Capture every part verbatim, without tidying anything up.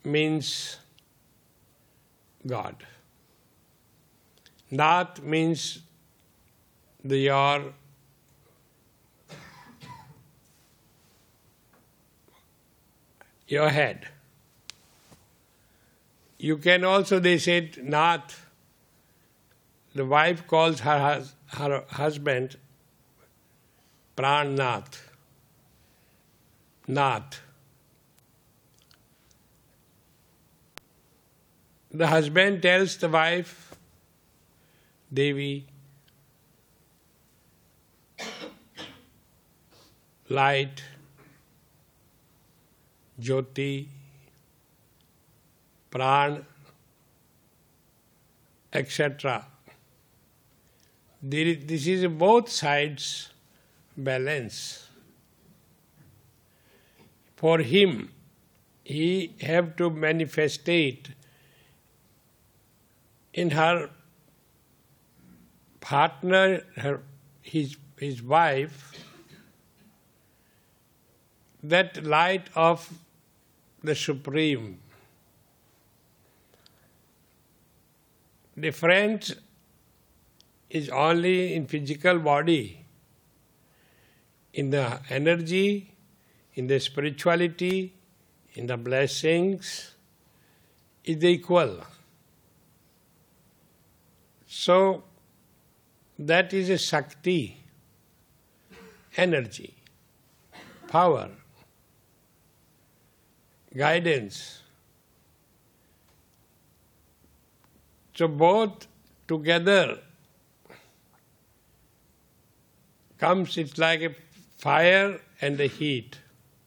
means God. Nath means the your your head. You can also, they said, Nath, the wife calls her, hus- her husband Pran Nath. Nath. The husband tells the wife, Devi, light, Jyoti, Pran, et cetera. This is both sides balance. For him, he have to manifestate in her partner, her, his, his wife, that light of the Supreme. Difference is only in physical body, in the energy, in the spirituality, in the blessings, is equal. So, that is a Shakti, energy, power, guidance. So both together comes, it's like a fire and the heat.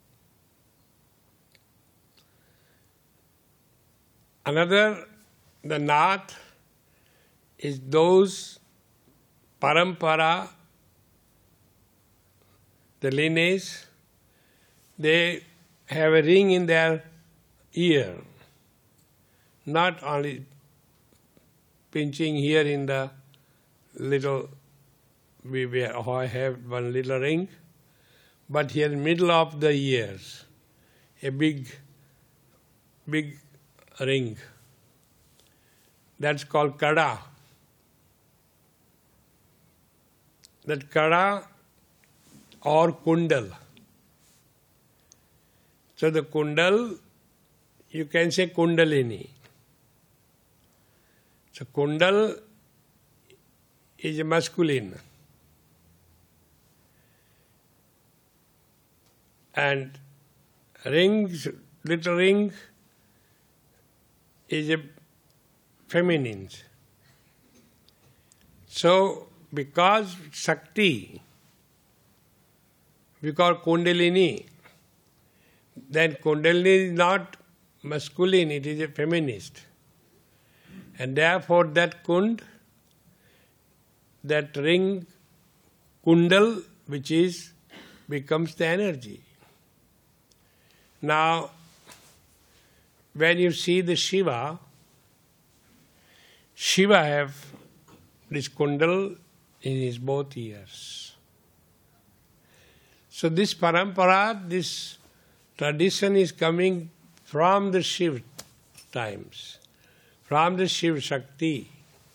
Another, the Nath, is those parampara, the lineage, they have a ring in their ear, not only pinching here in the little, we, we have one little ring, but here in middle of the ears, a big, big ring. That's called kada. That kada or kundal. So the kundal, you can say kundalini. So kundal is a masculine. And rings, little ring, is a feminine. So because Shakti, we call Kundalini, then Kundalini is not masculine, it is a feminist. And therefore that Kund, that ring, Kundal, which is, becomes the energy. Now, when you see the Shiva, Shiva have this Kundal in his both ears. So this parampara, this tradition is coming from the Shiva times, from the Shiva Shakti.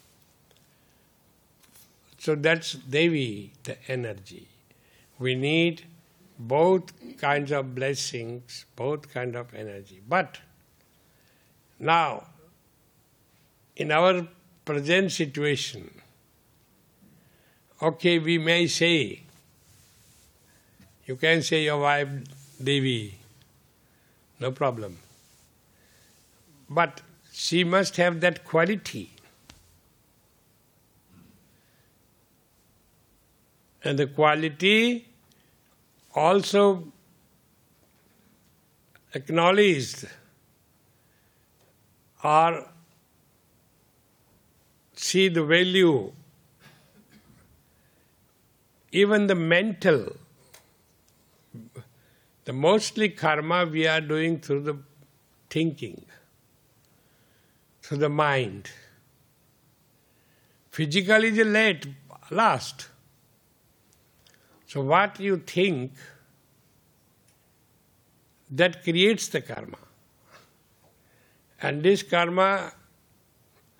So that's Devi, the energy. We need both kinds of blessings, both kinds of energy. But now, in our present situation, okay, we may say, you can say your wife Devi, no problem. But she must have that quality. And the quality also acknowledged or see the value, even the mental, the mostly karma we are doing through the thinking, through the mind. Physical is late, last. So what you think, that creates the karma. And this karma